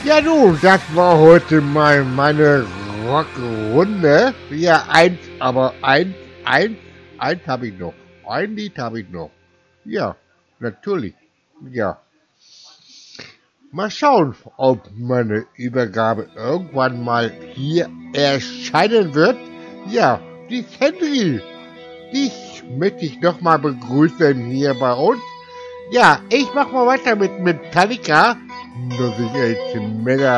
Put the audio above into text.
Ja du, das war heute mal meine Rockrunde. Ja, eins habe ich noch. Ein Lied habe ich noch. Ja, natürlich. Ja. Mal schauen, ob meine Übergabe irgendwann mal hier erscheinen wird. Ja, die Henry, dich möchte ich noch mal begrüßen hier bei uns. Ja, ich mach mal weiter mit Metallica. Das ist echt mega